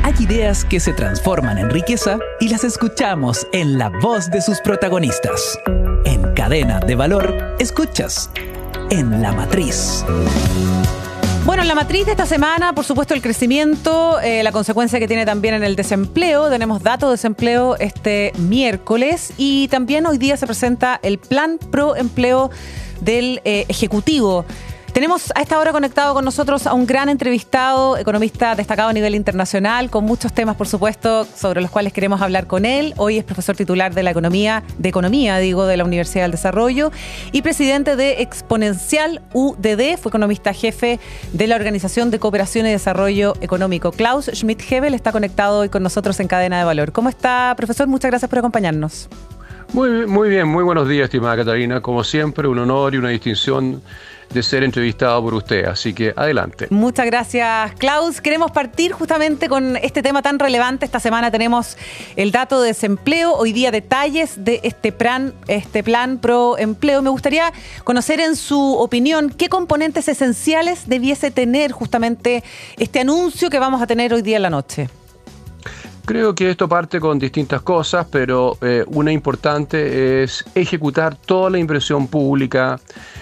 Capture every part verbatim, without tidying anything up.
Hay ideas que se transforman en riqueza y las escuchamos en la voz de sus protagonistas. En Cadena de Valor, escuchas En la Matriz. Bueno, en la matriz de esta semana, por supuesto, el crecimiento, eh, la consecuencia que tiene también en el desempleo. Tenemos datos de desempleo este miércoles y también hoy día se presenta el Plan Pro Empleo del eh, Ejecutivo. Tenemos a esta hora conectado con nosotros a un gran entrevistado, economista destacado a nivel internacional, con muchos temas, por supuesto, sobre los cuales queremos hablar con él. Hoy es profesor titular de la economía, de economía, digo, de la Universidad del Desarrollo y presidente de Exponencial U D D. Fue economista jefe de la Organización de Cooperación y Desarrollo Económico. Klaus Schmidt-Hebel está conectado hoy con nosotros en Cadena de Valor. ¿Cómo está, profesor? Muchas gracias por acompañarnos. Muy, muy bien, muy buenos días, estimada Catalina. Como siempre, un honor y una distinción de ser entrevistado por usted, así que adelante. Muchas gracias, Klaus. Queremos partir justamente con este tema tan relevante. Esta semana tenemos el dato de desempleo, hoy día detalles de este plan, este plan Pro Empleo. Me gustaría conocer en su opinión qué componentes esenciales debiese tener justamente este anuncio que vamos a tener hoy día en la noche. Creo que esto parte con distintas cosas, pero eh, una importante es ejecutar toda la inversión pública,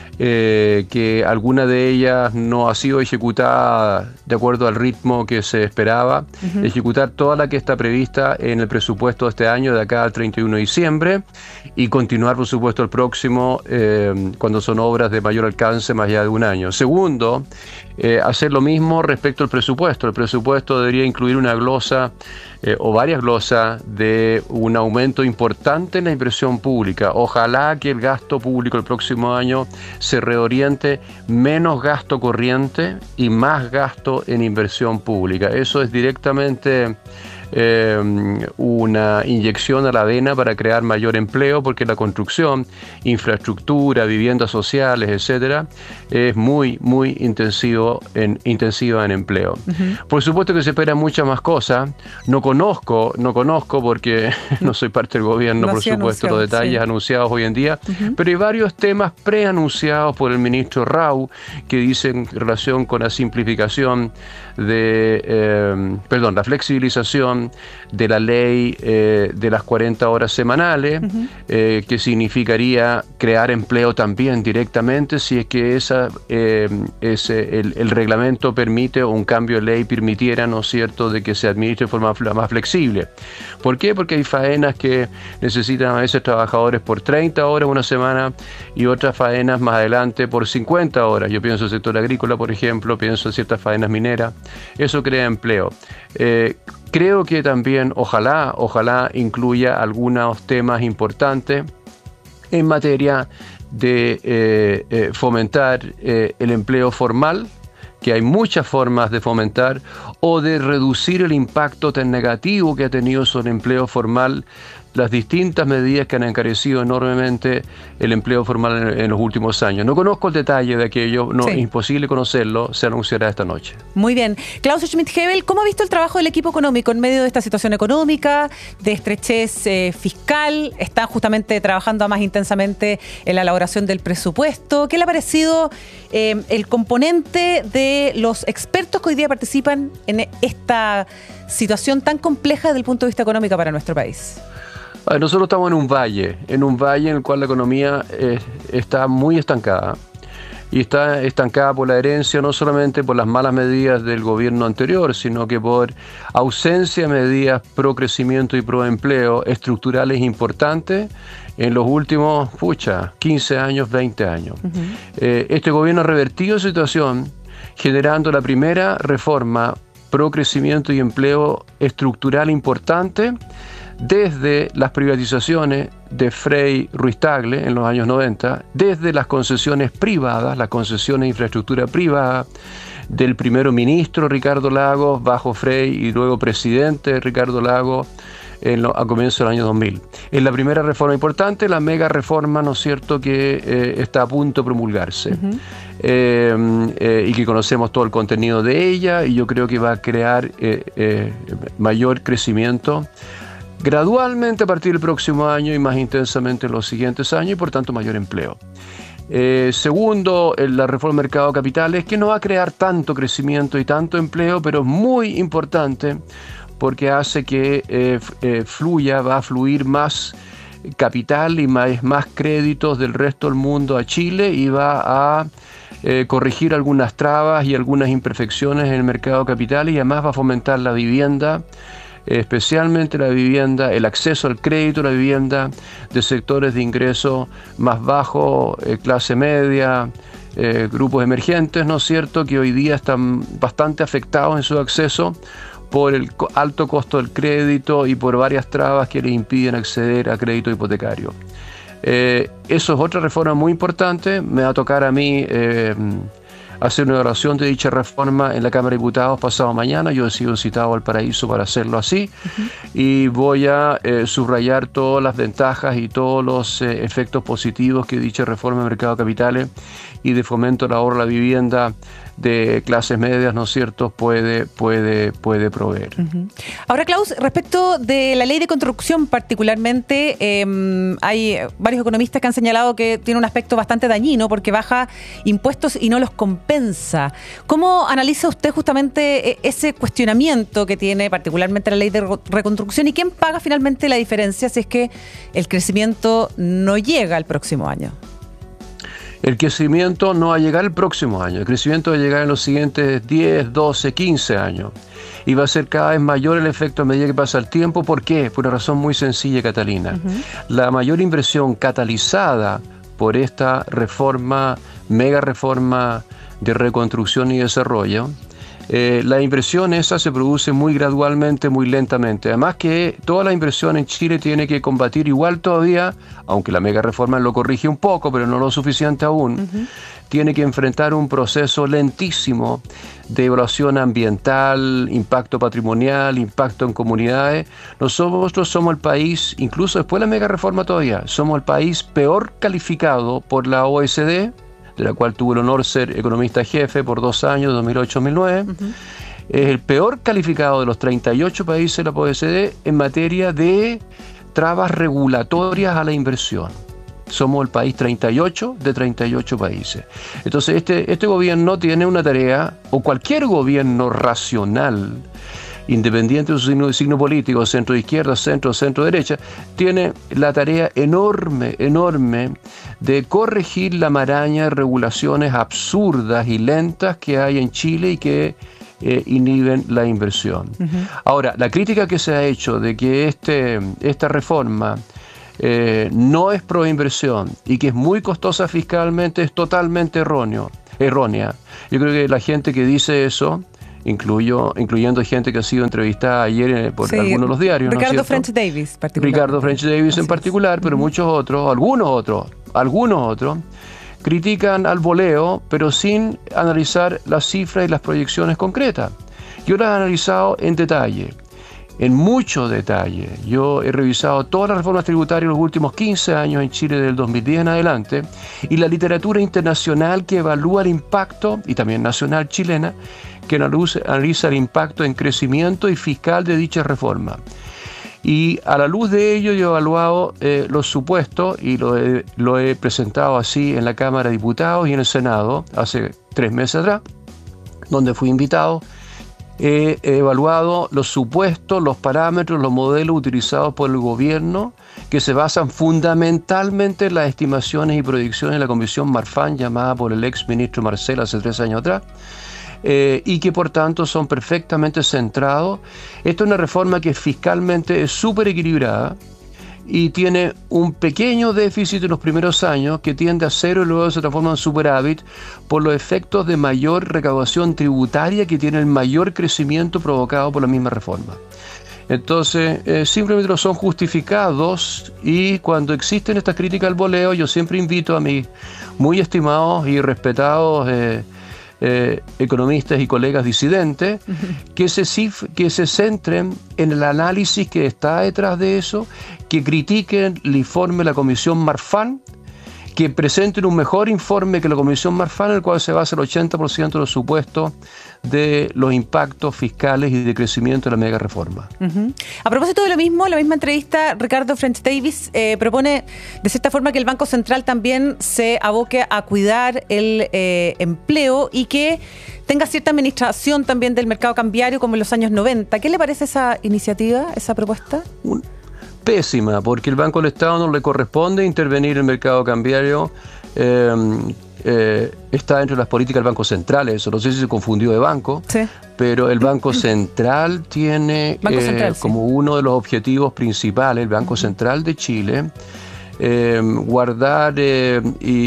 Eh, que alguna de ellas no ha sido ejecutada de acuerdo al ritmo que se esperaba, uh-huh. Ejecutar toda la que está prevista en el presupuesto de este año, de acá al treinta y uno de diciembre, y continuar, por supuesto, el próximo, eh, cuando son obras de mayor alcance, más allá de un año. Segundo, eh, hacer lo mismo respecto al presupuesto. El presupuesto debería incluir una glosa eh, o varias glosas de un aumento importante en la inversión pública. Ojalá que el gasto público el próximo año se reoriente, menos gasto corriente y más gasto en inversión pública. Eso es directamente eh, una inyección a la vena para crear mayor empleo, porque la construcción, infraestructura, viviendas sociales, etcétera, es muy, muy intensivo en, intensiva en empleo. Uh-huh. Por supuesto que se esperan muchas más cosas. No conozco, no conozco porque no soy parte del gobierno, no por supuesto, los detalles sí. anunciados hoy en día, uh-huh. Pero hay varios temas preanunciados por el ministro Rau que dicen en relación con la simplificación de, eh, perdón, la flexibilización de la ley eh, de las cuarenta horas semanales, uh-huh. eh, que significaría crear empleo también directamente si es que esa, eh, ese, el, el reglamento permite o un cambio de ley permitiera, ¿no es cierto?, de que se administre de forma más flexible. ¿Por qué? Porque hay faenas que necesitan a veces trabajadores por treinta horas una semana y otras faenas más adelante por cincuenta horas. Yo pienso en el sector agrícola, por ejemplo, pienso en ciertas faenas mineras. Eso crea empleo. Eh, creo que también, ojalá, ojalá incluya algunos temas importantes en materia de eh, eh, fomentar eh, el empleo formal, que hay muchas formas de fomentar, o de reducir el impacto tan negativo que ha tenido sobre el empleo formal las distintas medidas que han encarecido enormemente el empleo formal en, en los últimos años. No conozco el detalle de aquello, no, sí. Es imposible conocerlo, se anunciará esta noche. Muy bien. Klaus Schmidt-Hebel, ¿cómo ha visto el trabajo del equipo económico en medio de esta situación económica, de estrechez eh, fiscal? Está justamente trabajando más intensamente en la elaboración del presupuesto. ¿Qué le ha parecido eh, el componente de los expertos que hoy día participan en esta situación tan compleja desde el punto de vista económico para nuestro país? Nosotros estamos en un valle, en un valle en el cual la economía eh, está muy estancada. Y está estancada por la herencia, no solamente por las malas medidas del gobierno anterior, sino que por ausencia de medidas pro crecimiento y pro empleo estructurales importantes en los últimos, pucha, quince años, veinte años. Uh-huh. Eh, este gobierno ha revertido la situación generando la primera reforma pro crecimiento y empleo estructural importante desde las privatizaciones de Frei Ruiz-Tagle en los años noventa, desde las concesiones privadas, las concesiones de infraestructura privada, del primero ministro Ricardo Lagos bajo Frei y luego presidente Ricardo Lagos en lo, a comienzos del año dos mil. Es la primera reforma importante, la mega reforma, ¿no es cierto?, que eh, está a punto de promulgarse. Uh-huh. eh, eh, y que conocemos todo el contenido de ella, y yo creo que va a crear eh, eh, mayor crecimiento gradualmente a partir del próximo año y más intensamente en los siguientes años, y por tanto mayor empleo. Eh, segundo, la reforma del mercado de capitales, que no va a crear tanto crecimiento y tanto empleo, pero es muy importante porque hace que eh, eh, fluya, va a fluir más capital y más, más créditos del resto del mundo a Chile y va a eh, corregir algunas trabas y algunas imperfecciones en el mercado capital y además va a fomentar la vivienda, especialmente la vivienda, el acceso al crédito a la vivienda de sectores de ingreso más bajo, eh, clase media, eh, grupos emergentes, ¿no es cierto?, que hoy día están bastante afectados en su acceso por el alto costo del crédito y por varias trabas que les impiden acceder a crédito hipotecario. Eh, eso es otra reforma muy importante. Me va a tocar a mí eh, hacer una evaluación de dicha reforma en la Cámara de Diputados pasado mañana. Yo he sido citado al Paraíso para hacerlo así. Uh-huh. Y voy a eh, subrayar todas las ventajas y todos los eh, efectos positivos que dicha reforma de mercado de capitales y de fomento al ahorro a la vivienda de clases medias, ¿no es cierto?, puede, puede, puede proveer. Uh-huh. Ahora, Klaus, respecto de la ley de construcción particularmente, eh, hay varios economistas que han señalado que tiene un aspecto bastante dañino porque baja impuestos y no los compensa. ¿Cómo analiza usted justamente ese cuestionamiento que tiene particularmente la ley de reconstrucción y quién paga finalmente la diferencia si es que el crecimiento no llega el próximo año? El crecimiento no va a llegar el próximo año, el crecimiento va a llegar en los siguientes diez, doce, quince años y va a ser cada vez mayor el efecto a medida que pasa el tiempo. ¿Por qué? Por una razón muy sencilla, Catalina. Uh-huh. La mayor inversión catalizada por esta reforma, mega reforma de reconstrucción y desarrollo, Eh, la inversión esa se produce muy gradualmente, muy lentamente. Además que toda la inversión en Chile tiene que combatir igual todavía, aunque la mega reforma lo corrige un poco, pero no lo suficiente aún, uh-huh. tiene que enfrentar un proceso lentísimo de evaluación ambiental, impacto patrimonial, impacto en comunidades. Nosotros somos el país, incluso después de la mega reforma todavía, somos el país peor calificado por la O E C D, de la cual tuve el honor de ser economista jefe por dos años, dos mil ocho a dos mil nueve, uh-huh. es el peor calificado de los treinta y ocho países de la O E C D en materia de trabas regulatorias a la inversión. Somos el país treinta y ocho de treinta y ocho países. Entonces este, este gobierno tiene una tarea, o cualquier gobierno racional, independiente de su signo, signo político, centro izquierda, centro, centro derecha, tiene la tarea enorme, enorme de corregir la maraña de regulaciones absurdas y lentas que hay en Chile y que eh, inhiben la inversión. Uh-huh. Ahora, la crítica que se ha hecho de que este, esta reforma eh, no es pro inversión y que es muy costosa fiscalmente es totalmente erróneo, errónea. Yo creo que la gente que dice eso, Incluyo, incluyendo gente que ha sido entrevistada ayer por sí, algunos de los diarios. Ricardo ¿no French Davis, particularmente. Ricardo French Davis Así en particular, es. pero uh-huh. muchos otros, algunos otros, algunos otros, critican al voleo, pero sin analizar las cifras y las proyecciones concretas. Yo las he analizado en detalle, en mucho detalle. Yo he revisado todas las reformas tributarias de los últimos quince años en Chile, del dos mil diez en adelante, y la literatura internacional que evalúa el impacto, y también nacional chilena, que analiza el impacto en crecimiento y fiscal de dicha reforma. Y a la luz de ello yo he evaluado eh, los supuestos y lo he, lo he presentado así en la Cámara de Diputados y en el Senado hace tres meses atrás, donde fui invitado. He evaluado los supuestos, los parámetros, los modelos utilizados por el gobierno que se basan fundamentalmente en las estimaciones y proyecciones de la Comisión Marfan, llamada por el ex ministro Marcel hace tres años atrás, Eh, y que por tanto son perfectamente centrados. Esta es una reforma que fiscalmente es súper equilibrada y tiene un pequeño déficit en los primeros años que tiende a cero y luego se transforma en superávit por los efectos de mayor recaudación tributaria que tiene el mayor crecimiento provocado por la misma reforma. Entonces, eh, simplemente no son justificados y cuando existen estas críticas al voleo, yo siempre invito a mis muy estimados y respetados eh, Eh, economistas y colegas disidentes que se, que se centren en el análisis que está detrás de eso, que critiquen el informe de la Comisión Marfan que presenten un mejor informe que la Comisión Marfan, en el cual se basa el ochenta por ciento de los supuestos de los impactos fiscales y de crecimiento de la mega reforma. Uh-huh. A propósito de lo mismo, en la misma entrevista, Ricardo French Davis eh, propone de cierta forma que el Banco Central también se aboque a cuidar el eh, empleo y que tenga cierta administración también del mercado cambiario como en los años noventa. ¿Qué le parece esa iniciativa, esa propuesta? Un, pésima, porque el Banco del Estado no le corresponde intervenir en el mercado cambiario. Eh, eh, está dentro de las políticas del Banco Central, eso no sé si se confundió de banco, sí. Pero el Banco Central tiene Banco eh, Central, sí. como uno de los objetivos principales, el Banco Central de Chile, Eh, guardar eh,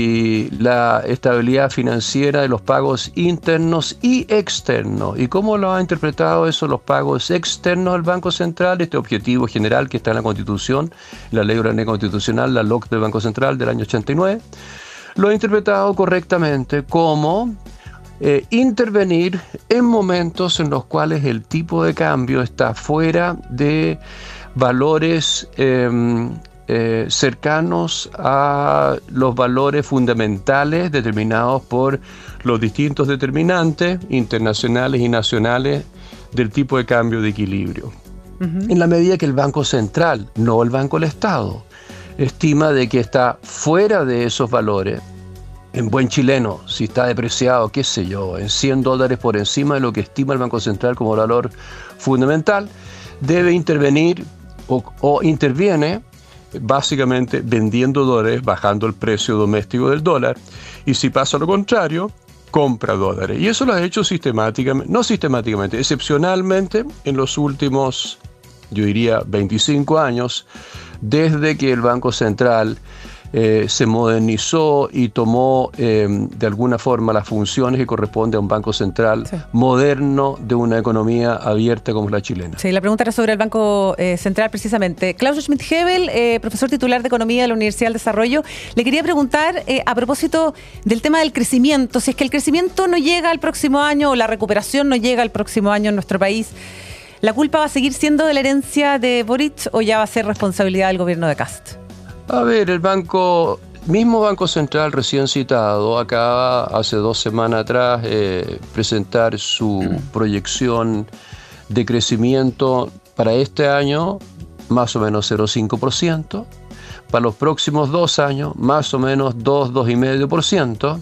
y la estabilidad financiera de los pagos internos y externos. ¿Y cómo lo ha interpretado eso, los pagos externos del Banco Central? Este objetivo general que está en la Constitución, la Ley Orgánica Constitucional, la L O C del Banco Central del año ochenta y nueve, lo ha interpretado correctamente como eh, intervenir en momentos en los cuales el tipo de cambio está fuera de valores eh, Eh, cercanos a los valores fundamentales determinados por los distintos determinantes internacionales y nacionales del tipo de cambio de equilibrio. Uh-huh. En la medida que el Banco Central, no el Banco del Estado, estima de que está fuera de esos valores, en buen chileno, si está depreciado, qué sé yo, en cien dólares por encima de lo que estima el Banco Central como valor fundamental, debe intervenir o, o interviene básicamente vendiendo dólares, bajando el precio doméstico del dólar, y si pasa lo contrario, compra dólares. Y eso lo ha hecho sistemáticamente, no sistemáticamente, excepcionalmente en los últimos, yo diría, veinticinco años, desde que el Banco Central eh, se modernizó y tomó eh, de alguna forma las funciones que corresponde a un Banco Central sí. moderno de una economía abierta como la chilena. Sí, la pregunta era sobre el Banco eh, Central precisamente. Klaus Schmidt-Hebel, eh, profesor titular de Economía de la Universidad del Desarrollo, le quería preguntar eh, a propósito del tema del crecimiento, si es que el crecimiento no llega al próximo año o la recuperación no llega al próximo año en nuestro país, ¿la culpa va a seguir siendo de la herencia de Boric o ya va a ser responsabilidad del gobierno de Kast? A ver, el banco, mismo Banco Central recién citado, acaba hace dos semanas atrás eh, presentar su proyección de crecimiento para este año, más o menos cero coma cinco por ciento, para los próximos dos años, más o menos dos, dos coma cinco por ciento.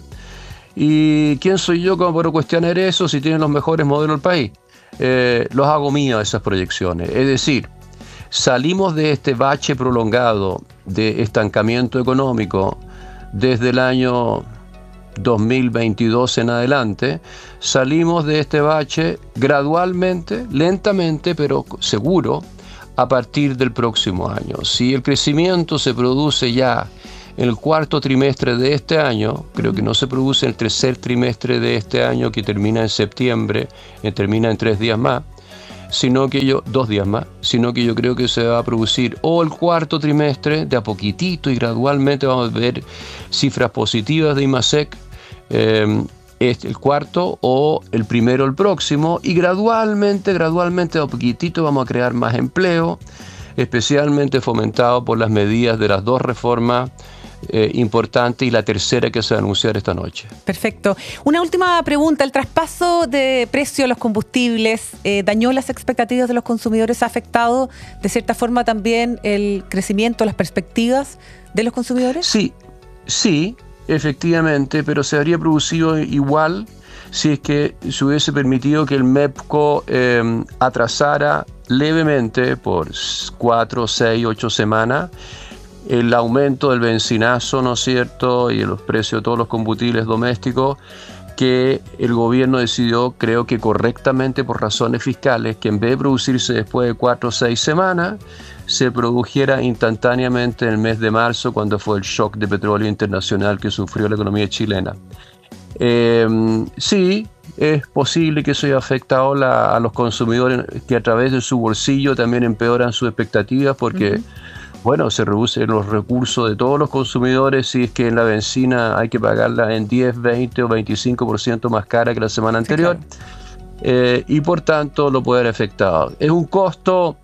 ¿Y quién soy yo como para cuestionar eso si tienen los mejores modelos del país? Eh, los hago mías esas proyecciones, es decir, salimos de este bache prolongado de estancamiento económico desde el año dos mil veintidós en adelante, salimos de este bache gradualmente, lentamente, pero seguro, a partir del próximo año. Si el crecimiento se produce ya en el cuarto trimestre de este año, creo que no se produce en el tercer trimestre de este año, que termina en septiembre, que termina en tres días más, sino que yo, dos días más, sino que yo creo que se va a producir o el cuarto trimestre, de a poquitito y gradualmente vamos a ver cifras positivas de IMASEC, eh, este, el cuarto, o el primero el próximo, y gradualmente, gradualmente, de a poquitito vamos a crear más empleo, especialmente fomentado por las medidas de las dos reformas Eh, importante y la tercera que se va a anunciar esta noche. Perfecto. Una última pregunta. ¿El traspaso de precio a los combustibles eh, dañó las expectativas de los consumidores? ¿Ha afectado de cierta forma también el crecimiento, las perspectivas de los consumidores? Sí, sí, efectivamente, pero se habría producido igual si es que se hubiese permitido que el MEPCO eh, atrasara levemente por cuatro, seis, ocho semanas el aumento del benzinazo, ¿no es cierto?, y de los precios de todos los combustibles domésticos, que el gobierno decidió, creo que correctamente por razones fiscales, que en vez de producirse después de cuatro o seis semanas, se produjera instantáneamente en el mes de marzo, cuando fue el shock de petróleo internacional que sufrió la economía chilena. Eh, sí, es posible que eso haya afectado la, a los consumidores, que a través de su bolsillo también empeoran sus expectativas, porque uh-huh. bueno, se reducen los recursos de todos los consumidores si es que en la benzina hay que pagarla en diez, veinte o veinticinco por ciento más cara que la semana anterior, sí, claro. eh, y por tanto lo puede haber afectado. Es un costo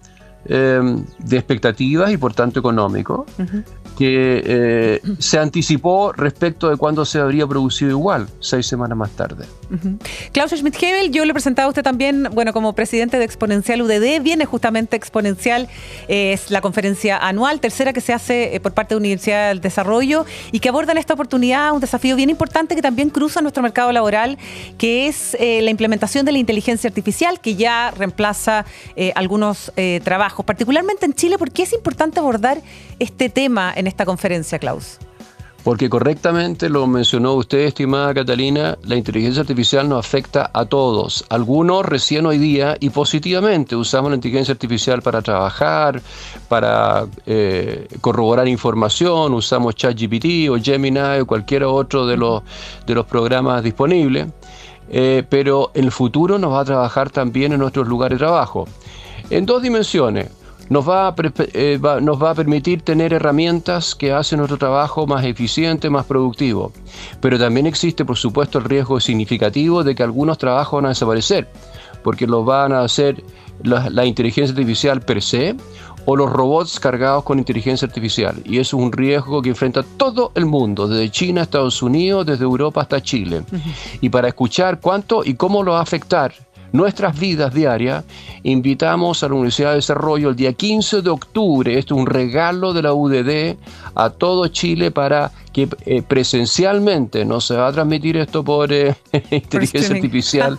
eh, de expectativas y por tanto económico, uh-huh. que eh, se anticipó respecto de cuándo se habría producido igual, seis semanas más tarde. Uh-huh. Klaus Schmidt-Hebel, yo le presentaba a usted también, bueno, como presidente de Exponencial U D D, viene justamente Exponencial, eh, es la conferencia anual, tercera que se hace eh, por parte de Universidad del Desarrollo y que aborda en esta oportunidad un desafío bien importante que también cruza nuestro mercado laboral, que es eh, la implementación de la inteligencia artificial, que ya reemplaza eh, algunos eh, trabajos, particularmente en Chile. ¿Por qué es importante abordar este tema en esta conferencia, Klaus? Porque correctamente lo mencionó usted, estimada Catalina, la inteligencia artificial nos afecta a todos. Algunos recién hoy día y positivamente usamos la inteligencia artificial para trabajar, para eh, corroborar información, usamos ChatGPT o Gemini o cualquier otro de los, de los programas disponibles, eh, pero en el futuro nos va a trabajar también en nuestros lugares de trabajo. En dos dimensiones. Nos va, a, eh, va, nos va a permitir tener herramientas que hacen nuestro trabajo más eficiente, más productivo. Pero también existe, por supuesto, el riesgo significativo de que algunos trabajos van a desaparecer, porque los van a hacer la, la inteligencia artificial per se o los robots cargados con inteligencia artificial. Y eso es un riesgo que enfrenta todo el mundo, desde China a Estados Unidos, desde Europa hasta Chile. Uh-huh. Y para escuchar cuánto y cómo lo va a afectar nuestras vidas diarias, invitamos a la Universidad de Desarrollo el día quince de octubre, esto es un regalo de la U D D a todo Chile para que eh, presencialmente, no se va a transmitir esto por eh, inteligencia artificial,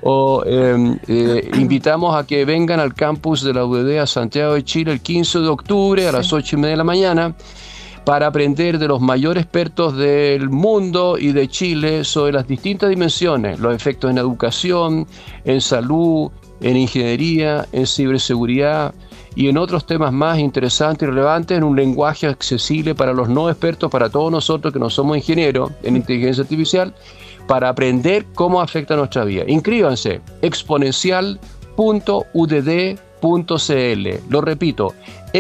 o eh, eh, invitamos a que vengan al campus de la U D D a Santiago de Chile el quince de octubre a sí. las ocho y media de la mañana, para aprender de los mayores expertos del mundo y de Chile sobre las distintas dimensiones, los efectos en educación, en salud, en ingeniería, en ciberseguridad y en otros temas más interesantes y relevantes en un lenguaje accesible para los no expertos, para todos nosotros que no somos ingenieros en inteligencia artificial, para aprender cómo afecta nuestra vida. Inscríbanse, exponencial punto u d d punto c l. Lo repito,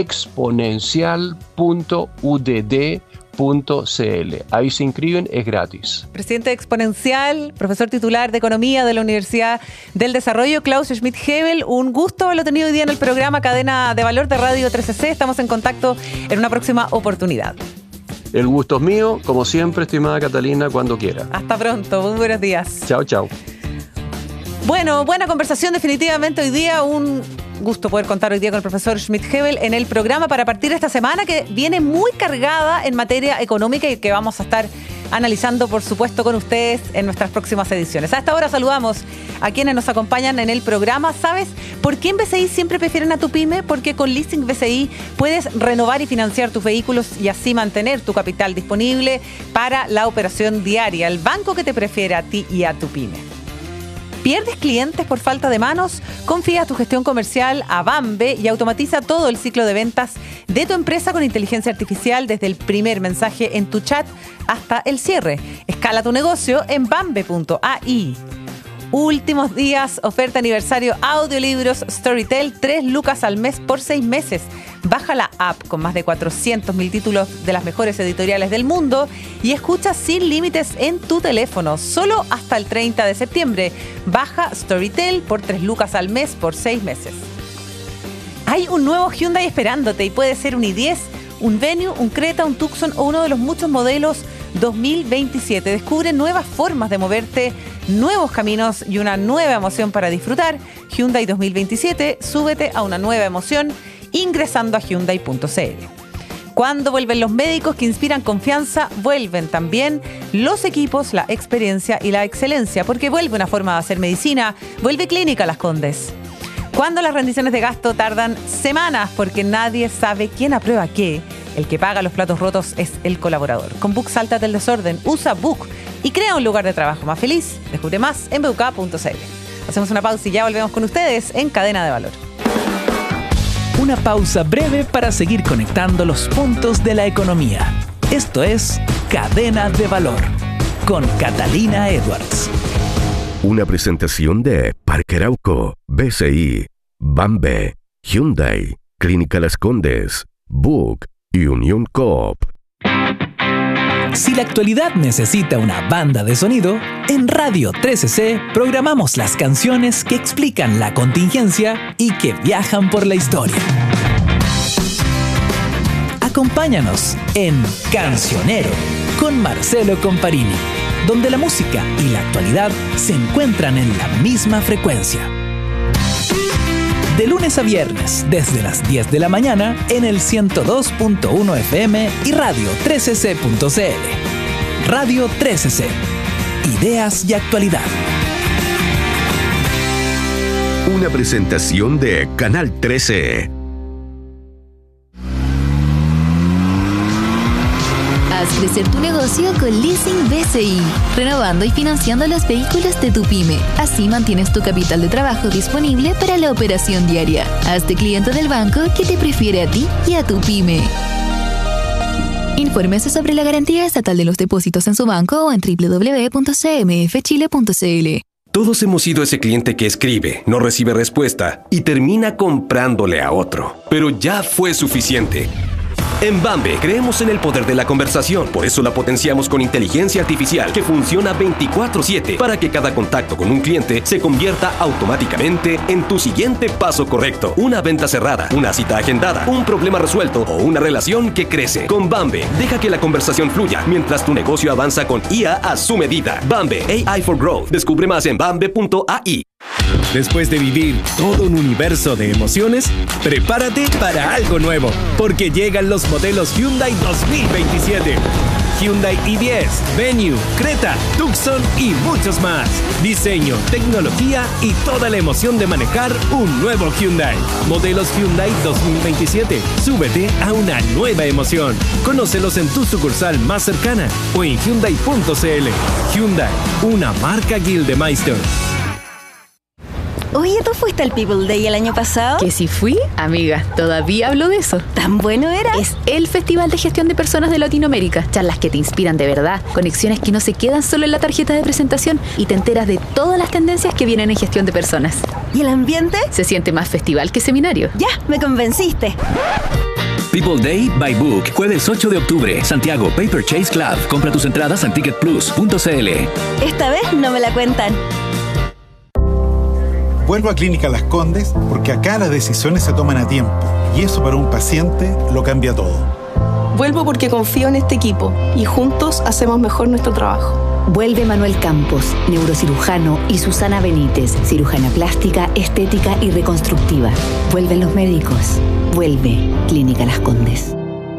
exponencial punto u d d punto c l. Ahí se inscriben, es gratis. Presidente de Exponencial, profesor titular de Economía de la Universidad del Desarrollo, Klaus Schmidt-Hebel, un gusto haberlo tenido hoy día en el programa Cadena de Valor de Radio tres C C. Estamos en contacto en una próxima oportunidad. El gusto es mío, como siempre, estimada Catalina, cuando quiera. Hasta pronto, muy buenos días. Chao, chao. Bueno, buena conversación definitivamente hoy día, un gusto poder contar hoy día con el profesor Schmidt-Hebel en el programa para partir esta semana que viene muy cargada en materia económica y que vamos a estar analizando, por supuesto, con ustedes en nuestras próximas ediciones. A esta hora saludamos a quienes nos acompañan en el programa. ¿Sabes por qué en B C I siempre prefieren a tu pyme? Porque con Leasing B C I puedes renovar y financiar tus vehículos y así mantener tu capital disponible para la operación diaria. El banco que te prefiere a ti y a tu pyme. ¿Pierdes clientes por falta de manos? Confía tu gestión comercial a Bambe y automatiza todo el ciclo de ventas de tu empresa con inteligencia artificial desde el primer mensaje en tu chat hasta el cierre. Escala tu negocio en bambe punto a i. Últimos días, oferta aniversario audiolibros Storytel, tres lucas al mes por seis meses. Baja la app con más de cuatrocientos mil títulos de las mejores editoriales del mundo y escucha sin límites en tu teléfono, solo hasta el treinta de septiembre. Baja Storytel por tres lucas al mes por seis meses. Hay un nuevo Hyundai esperándote y puede ser un i diez, un Venue, un Creta, un Tucson o uno de los muchos modelos dos mil veintisiete. Descubre nuevas formas de moverte, nuevos caminos y una nueva emoción para disfrutar. Hyundai dos mil veintisiete, súbete a una nueva emoción ingresando a hyundai punto c l. Cuando vuelven los médicos que inspiran confianza, vuelven también los equipos, la experiencia y la excelencia, porque vuelve una forma de hacer medicina, vuelve Clínica Las Condes. Cuando las rendiciones de gasto tardan semanas porque nadie sabe quién aprueba qué, el que paga los platos rotos es el colaborador. Con Book sáltate el desorden, usa Book y crea un lugar de trabajo más feliz. Descubre más en b u k a punto c l. Hacemos una pausa y ya volvemos con ustedes en Cadena de Valor. Una pausa breve para seguir conectando los puntos de la economía. Esto es Cadena de Valor con Catalina Edwards. Una presentación de Parque Arauco, B C I, Bambe, Hyundai, Clínica Las Condes, Book y Unión Coop. Si la actualidad necesita una banda de sonido, en Radio trece ce programamos las canciones que explican la contingencia y que viajan por la historia. Acompáñanos en Cancionero con Marcelo Comparini, donde la música y la actualidad se encuentran en la misma frecuencia. De lunes a viernes, desde las diez de la mañana, en el ciento dos punto uno F M y radio trece ce punto c l. Radio trece ce. Ideas y actualidad. Una presentación de Canal trece. Haz crecer tu negocio con Leasing B C I, renovando y financiando los vehículos de tu pyme. Así mantienes tu capital de trabajo disponible para la operación diaria. Hazte cliente del banco que te prefiere a ti y a tu pyme. Infórmese sobre la garantía estatal de los depósitos en su banco o en doble u doble u doble u punto c m f chile punto c l. Todos hemos sido ese cliente que escribe, no recibe respuesta y termina comprándole a otro. Pero ya fue suficiente. En Bambe creemos en el poder de la conversación, por eso la potenciamos con inteligencia artificial que funciona veinticuatro siete para que cada contacto con un cliente se convierta automáticamente en tu siguiente paso correcto. Una venta cerrada, una cita agendada, un problema resuelto o una relación que crece. Con Bambe, deja que la conversación fluya mientras tu negocio avanza con I A a su medida. Bambe, A I for Growth. Descubre más en bambe punto a i. Después de vivir todo un universo de emociones, prepárate para algo nuevo, porque llegan los modelos Hyundai dos mil veintisiete. Hyundai i diez, Venue, Creta, Tucson y muchos más. Diseño, tecnología y toda la emoción de manejar un nuevo Hyundai. Modelos Hyundai dos mil veintisiete. Súbete a una nueva emoción. Conócelos en tu sucursal más cercana o en hyundai punto c l. Hyundai, una marca Gildemeister. Oye, ¿tú fuiste al People Day el año pasado? ¿Que si fui? Amiga, todavía hablo de eso. ¿Tan bueno era? Es el Festival de Gestión de Personas de Latinoamérica. Charlas que te inspiran de verdad, conexiones que no se quedan solo en la tarjeta de presentación y te enteras de todas las tendencias que vienen en gestión de personas. ¿Y el ambiente? Se siente más festival que seminario. Ya, me convenciste. People Day by Book, jueves ocho de octubre, Santiago Paper Chase Club. Compra tus entradas en ticket plus punto c l. Esta vez no me la cuentan. Vuelvo a Clínica Las Condes porque acá las decisiones se toman a tiempo y eso para un paciente lo cambia todo. Vuelvo porque confío en este equipo y juntos hacemos mejor nuestro trabajo. Vuelve Manuel Campos, neurocirujano, y Susana Benítez, cirujana plástica, estética y reconstructiva. Vuelven los médicos. Vuelve Clínica Las Condes.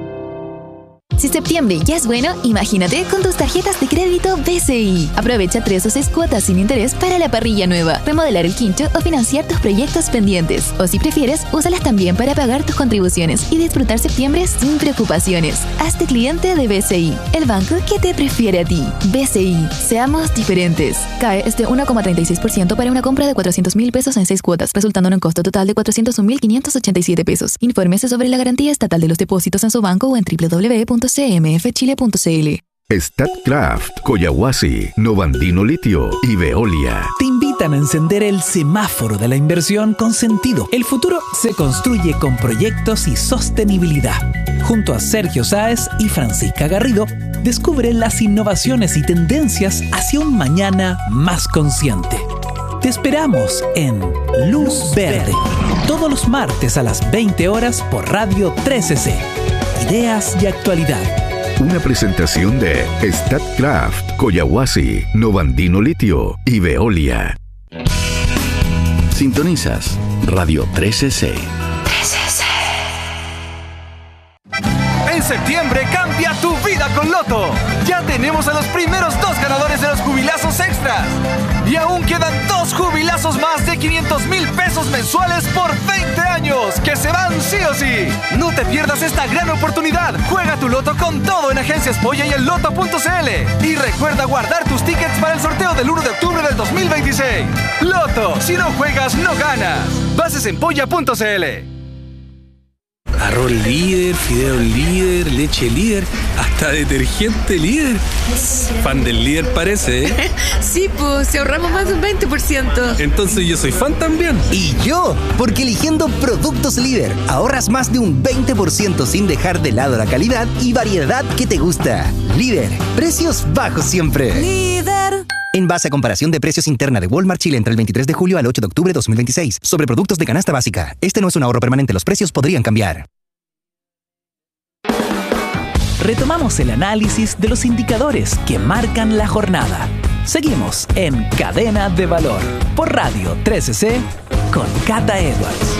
Si septiembre ya es bueno, imagínate con tus tarjetas de crédito B C I. Aprovecha tres o seis cuotas sin interés para la parrilla nueva, remodelar el quincho o financiar tus proyectos pendientes. O si prefieres, úsalas también para pagar tus contribuciones y disfrutar septiembre sin preocupaciones. Hazte cliente de B C I, el banco que te prefiere a ti. B C I, seamos diferentes. C A E es de uno coma treinta y seis por ciento para una compra de cuatrocientos mil pesos en seis cuotas, resultando en un costo total de cuatrocientos un mil quinientos ochenta y siete pesos. Infórmese sobre la garantía estatal de los depósitos en su banco o en doble u doble u doble u punto c m f chile punto c l. Statkraft, Coyahuasi, Novandino Litio y Veolia te invitan a encender el semáforo de la inversión con sentido. El futuro se construye con proyectos y sostenibilidad. Junto a Sergio Sáez y Francisca Garrido, descubre las innovaciones y tendencias hacia un mañana más consciente. Te esperamos en Luz Verde, todos los martes a las veinte horas por Radio trece ce. Ideas y actualidad. Una presentación de Statkraft, Coyahuasi, Novandino Litio y Veolia. Sintonizas Radio trece ce. En septiembre cambia tu vida con Loto. Ya tenemos a los primeros dos ganadores de los jubilazos extras. Y aún quedan dos jubilazos más de quinientos mil pesos mensuales por veinte años, que se van sí o sí. No te pierdas esta gran oportunidad. Juega tu Loto con todo en Agencias Polla y en loto punto c l. Y recuerda guardar tus tickets para el sorteo del uno de octubre del dos mil veintiséis. Loto, si no juegas, no ganas. Bases en polla punto c l. arroz líder, fideo líder, leche líder, hasta detergente líder. Fan del líder parece, ¿eh? Sí, pues, si ahorramos más de un veinte por ciento. Entonces yo soy fan también. Y yo, porque eligiendo productos líder, ahorras más de un veinte por ciento sin dejar de lado la calidad y variedad que te gusta. Líder, precios bajos siempre. Líder. En base a comparación de precios interna de Walmart Chile entre el veintitrés de julio al ocho de octubre de dos mil veintiséis. Sobre productos de canasta básica. Este no es un ahorro permanente, los precios podrían cambiar. Retomamos el análisis de los indicadores que marcan la jornada. Seguimos en Cadena de Valor por Radio trece C con Cata Edwards.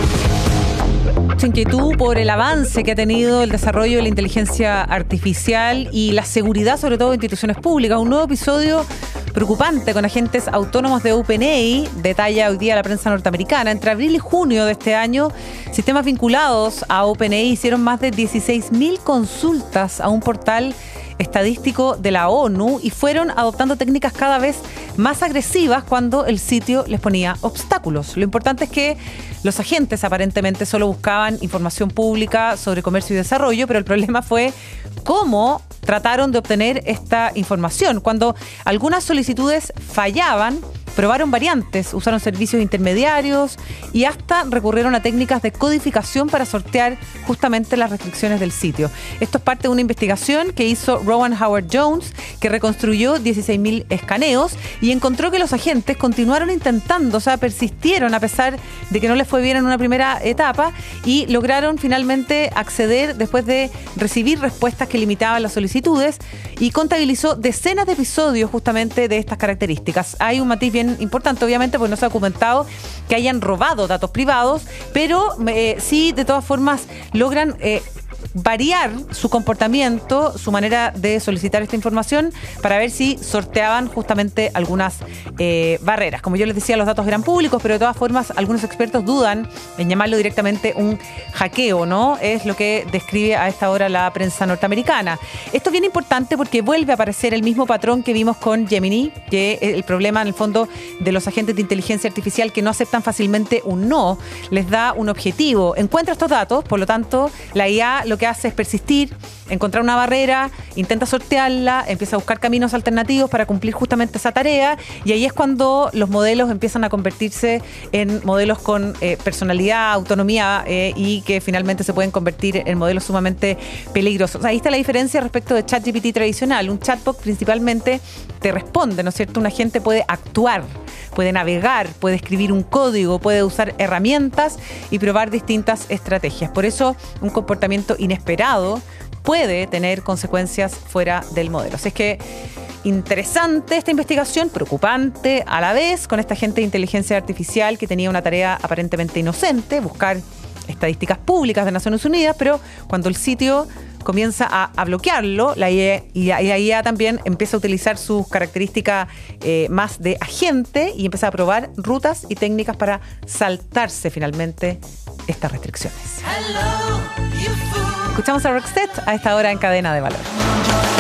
Inquietud por el avance que ha tenido el desarrollo de la inteligencia artificial y la seguridad, sobre todo de instituciones públicas. Un nuevo episodio preocupante con agentes autónomos de OpenAI, detalla hoy día la prensa norteamericana. Entre abril y junio de este año, sistemas vinculados a OpenAI hicieron más de dieciséis mil consultas a un portal estadístico de la ONU y fueron adoptando técnicas cada vez más agresivas cuando el sitio les ponía obstáculos. Lo importante es que los agentes aparentemente solo buscaban información pública sobre comercio y desarrollo, pero el problema fue cómo trataron de obtener esta información. Cuando algunas solicitudes fallaban, probaron variantes, usaron servicios intermediarios y hasta recurrieron a técnicas de codificación para sortear justamente las restricciones del sitio. Esto es parte de una investigación que hizo Rowan Howard Jones, que reconstruyó dieciséis mil escaneos y encontró que los agentes continuaron intentando, o sea, persistieron a pesar de que no les fue bien en una primera etapa y lograron finalmente acceder después de recibir respuestas que limitaban las solicitudes y contabilizó decenas de episodios justamente de estas características. Hay un matiz bien importante, obviamente, pues no se ha documentado que hayan robado datos privados, pero eh, sí, de todas formas, logran eh, variar su comportamiento, su manera de solicitar esta información para ver si sorteaban justamente algunas eh, barreras. Como yo les decía, los datos eran públicos, pero de todas formas algunos expertos dudan en llamarlo directamente un hackeo, ¿no? Es lo que describe a esta hora la prensa norteamericana. Esto es bien importante porque vuelve a aparecer el mismo patrón que vimos con Gemini, que es el problema en el fondo de los agentes de inteligencia artificial que no aceptan fácilmente un no, les da un objetivo, encuentra estos datos, por lo tanto la I A lo que hace es persistir, encontrar una barrera, intenta sortearla, empieza a buscar caminos alternativos para cumplir justamente esa tarea y ahí es cuando los modelos empiezan a convertirse en modelos con eh, personalidad, autonomía eh, y que finalmente se pueden convertir en modelos sumamente peligrosos. Ahí está la diferencia respecto de ChatGPT tradicional. Un chatbot principalmente te responde, ¿no es cierto? Un agente puede actuar, puede navegar, puede escribir un código, puede usar herramientas y probar distintas estrategias. Por eso, un comportamiento inesperado puede tener consecuencias fuera del modelo. Así es que interesante esta investigación, preocupante a la vez, con esta agente de inteligencia artificial que tenía una tarea aparentemente inocente, buscar estadísticas públicas de Naciones Unidas, pero cuando el sitio comienza a, a bloquearlo, la I A, y la I A también empieza a utilizar sus características eh, más de agente y empieza a probar rutas y técnicas para saltarse finalmente estas restricciones. Escuchamos a Roxette a esta hora en Cadena de Valor.